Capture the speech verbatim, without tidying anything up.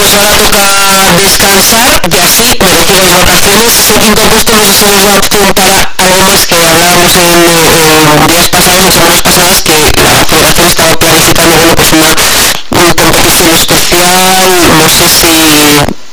pues ahora toca descansar y así, bueno, llego de vacaciones. Su quinto puesto no sé si nos da opción para algo más que hablábamos en, en días pasados, en semanas pasadas, que la federación estaba planificando, bueno, pues una, una competición especial, no sé si